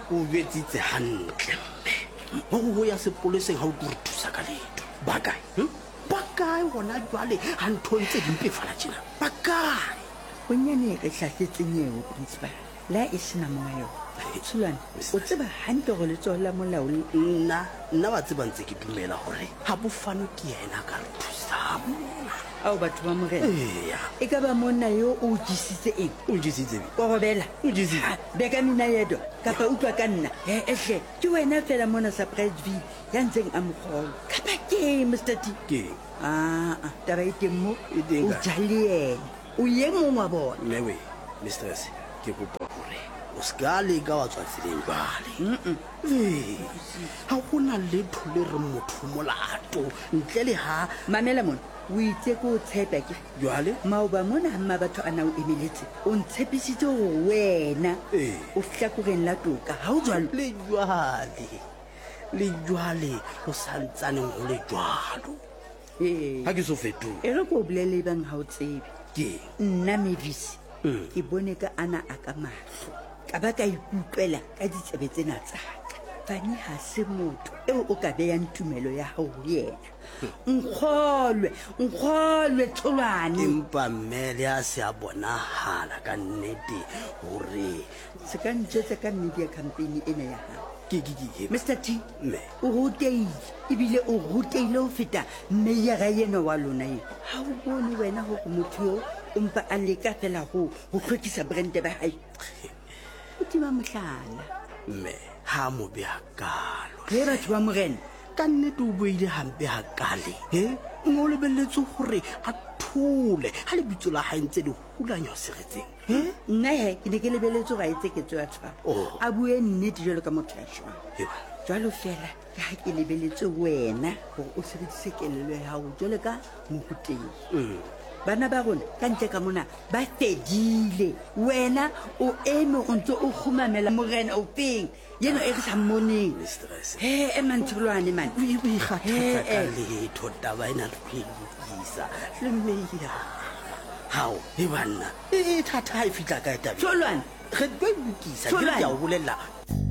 o betsitse hantle mme go ya sepoleseng ga o tlo re thusa ka leto ba kae gona jwale ga ntho ntse di mpefala tjena ba kae bonyane re tlhatletseng eo principal la e sena monga yona Tshulwane o tseba hantle go letsogo la molao nna ba tseba ntse ke dumela gore ga bofano ke yena ka re thusa ao batho ba morena eya e ka ba monna yo o jesitse eng o jesitse wa robela o jesitse beka mina yedo kapa utlwa ka nna ehle ke wena fela mona surpriseville ya ntseng a mogolo kapa ke Mr. T ke taba e teng mo E teng o kae? jale ena o ye mong wa bona mmewe mistress ke kopa gore o ska leka wa tswa tseleng jwale ga gona letho le re motho molato ntle le ga mamela mona o itse ke o tshepa ke jwale maoba mona gamma batho a na o emeletse o ntshepisitse gore wena Ee. o hlakoreng la toka ga o jalo le jwale o santsaneng go le jwalo ga ke so fetoge e re ko o bolele bang ga o tsebe ke nna Mavis ke bone ka ana a ka mahlo ka ba ka ikutlwela ka ditsebe tsena tsaka fane ga se motho eo o ka beyang tumelo ya gago le yena nkgolwe Tholwane empa mmele a se a bonagala ka nnete gore se ka ntšhetsa ka media campaign ena ya gago ke Mr. T mme o ruteile ebile o ruteile ho feta meyara yena wa lona eno ga o bone wena gore motho yo o mpa a leka fela go tlhokisa brande ba gae o tima motlhala mme ha mo beha kalo ge batho ba morena ka nnete o boile hampe ha kale mo lebelletse gore a thole ha lebitso la hae ntse le hulanya seretseng nna he ke ne ke lebeletse go a etse ketso ya tshwaro a bue nnete jalo ka motho ya shwang jalo fela ka ha ke lebeletse wena gore o sebedise kelelo ya gago jalo ka mohuteng bana ba rona ka ntle ka mona ba fedile wena o eme o ntse o khumamela morena o peng yeno e re sa mmoneng Tholwane man o ikgathatsa ka letho taba ena re phedisa le meya hao e banna e thata ha e fitla ka tabe Tholwane re tlo lokisa ke ya o bolella